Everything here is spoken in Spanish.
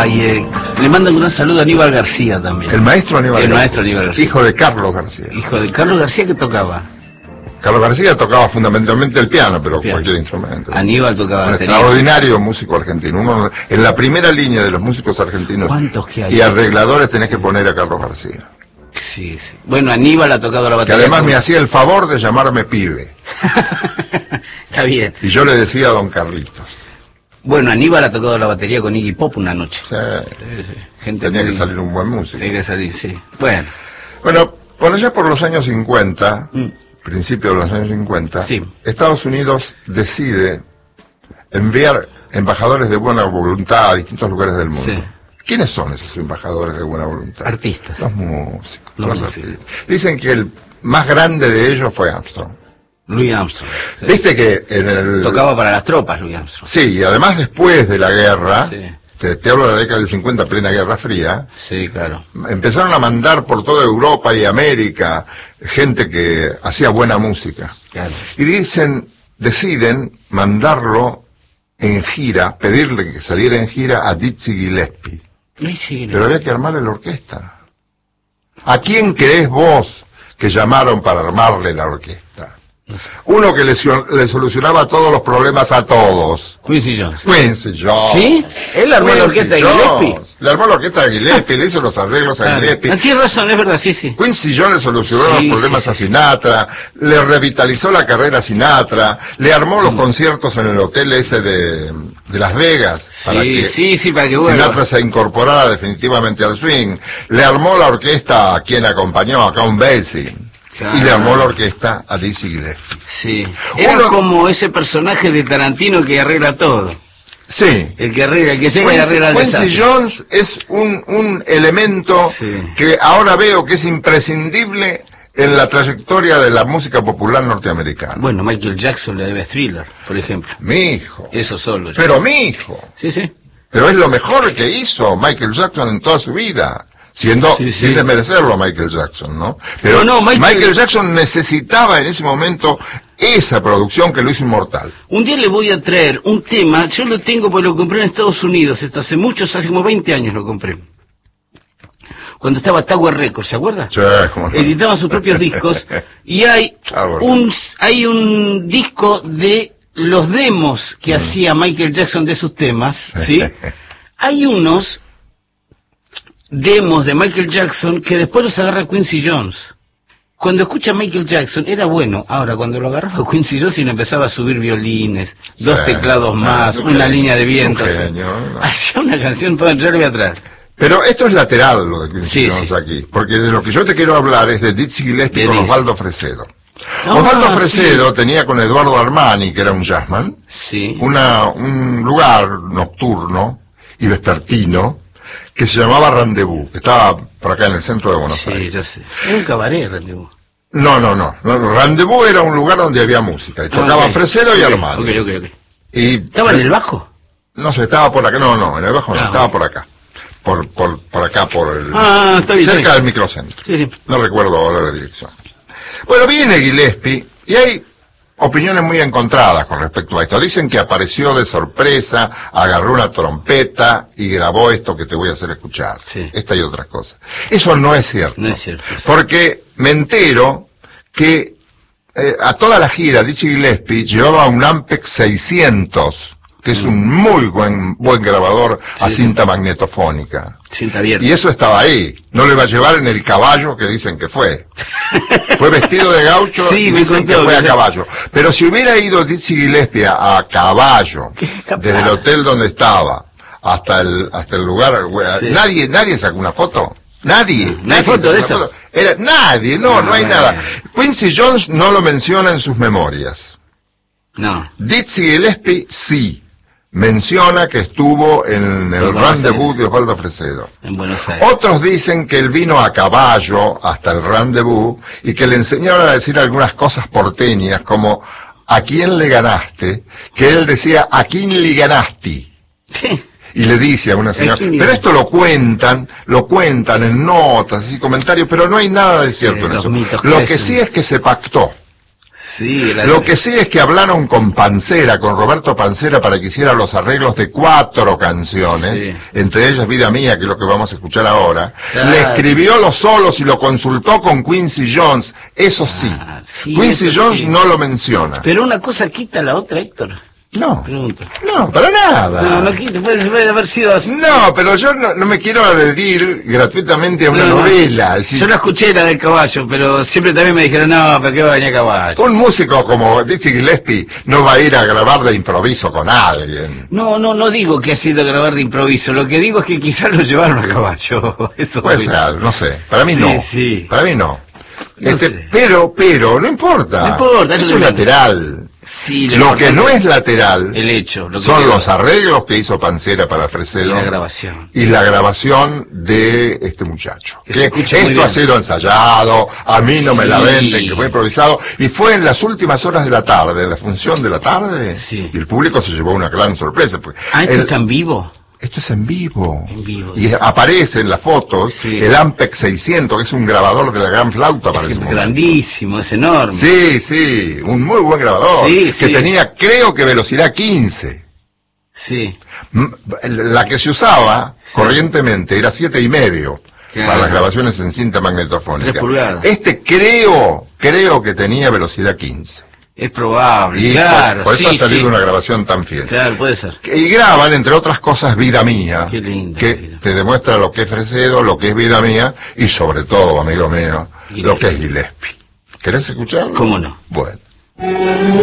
Ay, le mandan un gran saludo a Aníbal García también. El maestro Aníbal García. El maestro Aníbal García. Hijo de Carlos García. Hijo de Carlos García, que tocaba. Carlos García tocaba fundamentalmente el piano, pero cualquier instrumento. Aníbal tocaba un extraordinario músico argentino. Uno, en la primera línea de los músicos argentinos. ¿Cuántos que hay? Y arregladores tenés que poner a Carlos García. Sí, sí. Bueno, Aníbal ha tocado la batería. Que además me hacía el favor de llamarme pibe. Está bien. Y yo le decía a don Carlitos. Bueno, Aníbal ha tocado la batería con Iggy Pop una noche. Sí. Gente tenía muy... que salir un buen músico. Tenía que salir, sí. Bueno. Bueno, por allá por los años 50, principio de los años 50, sí. Estados Unidos decide enviar embajadores de buena voluntad a distintos lugares del mundo. Sí. ¿Quiénes son esos embajadores de buena voluntad? Artistas. Los músicos. Los artistas. Dicen que el más grande de ellos fue Armstrong. Louis Armstrong. Sí. Viste que en el... Tocaba para las tropas, Louis Armstrong. Sí, y además después de la guerra, sí. te hablo de la década del 50, plena Guerra Fría. Sí, claro. Empezaron a mandar por toda Europa y América gente que hacía buena música. Claro. Y deciden mandarlo en gira, pedirle que saliera en gira a Dizzy Gillespie. Sí, pero había que armarle la orquesta. ¿A quién creés vos que llamaron para armarle la orquesta? Uno que le solucionaba todos los problemas a todos. Quincy Jones. Quincy Jones. ¿Sí? Él armó la orquesta de Gillespie. Le armó la orquesta de Gillespie, le hizo los arreglos a Gillespie. Tienes razón, es verdad, sí, sí. Quincy Jones le solucionó los problemas a Sinatra, le revitalizó la carrera a Sinatra, le armó los conciertos en el hotel ese de Las Vegas, para que para que Sinatra se incorporara definitivamente al swing. Le armó la orquesta a quien acompañó, a Count Basie. Claro. Y le armó la orquesta a Dizzy Gillespie. Sí. Era como ese personaje de Tarantino que arregla todo. Sí. El que arregla, el que llega y arregla el desastre. Quincy Jones es un elemento que ahora veo que es imprescindible en la trayectoria de la música popular norteamericana. Bueno, Michael Jackson le debe a Thriller, por ejemplo. Mi hijo. Eso solo. Pero mi hijo. Sí, sí. Pero es lo mejor que hizo Michael Jackson en toda su vida. Sin desmerecerlo a Michael Jackson, ¿no? Pero Michael Jackson necesitaba en ese momento esa producción que lo hizo inmortal. Un día le voy a traer un tema, yo lo tengo porque lo compré en Estados Unidos, esto hace como 20 años lo compré. Cuando estaba Tower Records, ¿se acuerda? Sí, como no. Editaban sus propios discos y hay un disco de los demos que hacía Michael Jackson de sus temas, ¿sí? Hay unos demos de Michael Jackson que después los agarra Quincy Jones. Cuando escucha Michael Jackson era bueno, ahora cuando lo agarraba Quincy Jones y le empezaba a subir violines, dos teclados más, una línea de viento, hacía una canción para entrarle atrás. Pero esto es lateral lo de Quincy Jones aquí, porque de lo que yo te quiero hablar es de Dizzy Gillespie con Osvaldo Fresedo. Osvaldo Fresedo tenía con Eduardo Armani, que era un jazzman, un lugar nocturno y vespertino que se llamaba Rendezvous, que estaba por acá en el centro de Buenos Aires. Sí, yo sé. Era un cabaret, Rendezvous. No. Rendezvous era un lugar donde había música, y tocaban Fresedo y Armani. Ok. Y ¿estaba en el bajo? No sé, estaba por acá, no, en el bajo no, estaba por acá. Por acá, por el... está bien, cerca del microcentro. Sí. No recuerdo ahora la dirección. Bueno, viene Gillespie, y hay opiniones muy encontradas con respecto a esto. Dicen que apareció de sorpresa, agarró una trompeta y grabó esto que te voy a hacer escuchar. Esta y otras cosas. Eso no es cierto. No es cierto. Porque me entero que a toda la gira Dizzy Gillespie llevaba un Ampex 600, que es un muy buen grabador a cinta magnetofónica. Cinta abierta. Y eso estaba ahí. No le va a llevar en el caballo que dicen que fue. Fue vestido de gaucho y dicen que fue a caballo. Pero si hubiera ido Dizzy Gillespie a caballo, desde el hotel donde estaba hasta el lugar, nadie sacó una foto. Nadie. ¿No hay foto de eso? Nadie, no hay nada. Quincy Jones no lo menciona en sus memorias. No. Dizzy Gillespie sí. Menciona que estuvo en el Rendezvous de Osvaldo Fresedo. En Buenos Aires. Otros dicen que él vino a caballo hasta el Rendezvous y que le enseñaron a decir algunas cosas porteñas como ¿a quién le ganaste? Que él decía ¿a quién le ganaste? Y le dice a una señora, pero esto lo cuentan en notas y comentarios, pero no hay nada de cierto en eso. Lo que sí es que se pactó. Sí, lo que sí es que hablaron con Pancera, con Roberto Pancera, para que hiciera los arreglos de 4 canciones, entre ellas Vida Mía, que es lo que vamos a escuchar ahora. Claro. Le escribió los solos y lo consultó con Quincy Jones, eso sí. Quincy Jones no lo menciona. Pero una cosa quita la otra, Héctor. No, pregunto. No, para nada. No quita, puede haber sido así. No, pero yo no me quiero adherir gratuitamente a una novela. Si... Yo no escuché la del caballo, pero siempre también me dijeron, no, ¿para qué va a venir a caballo? Un músico como Dizzy Gillespie no va a ir a grabar de improviso con alguien. No digo que ha sido a grabar de improviso, lo que digo es que quizás lo llevaron a caballo. Eso puede ser, no sé, para mí no. Sí. Para mí no. Pero, no importa. No importa. Es un lateral. Sí, lo que no es lateral el hecho, son los arreglos que hizo Pancera para Fresedo y la grabación de este muchacho, que esto ha sido ensayado, a mí no me la venden, que fue improvisado, y fue en las últimas horas de la tarde, en la función de la tarde, y el público se llevó una gran sorpresa. ¿Esto está en vivo? Esto es en vivo. Y aparece en las fotos el Ampex 600, que es un grabador de la gran flauta. Es grandísimo, es enorme. Sí, un muy buen grabador. Que tenía, creo que velocidad 15. Sí. La que se usaba corrientemente era 7,5 para las grabaciones en cinta magnetofónica. 3 pulgadas. Este creo que tenía velocidad 15. Es probable, y claro. Por eso ha salido una grabación tan fiel. Claro, puede ser. Y graban, entre otras cosas, Vida Mía. Qué lindo. Que te demuestra lo que es Fresedo, lo que es Vida Mía, y sobre todo, amigo mío, lo que es Gillespie. ¿Querés escucharlo? ¿Cómo no? Bueno.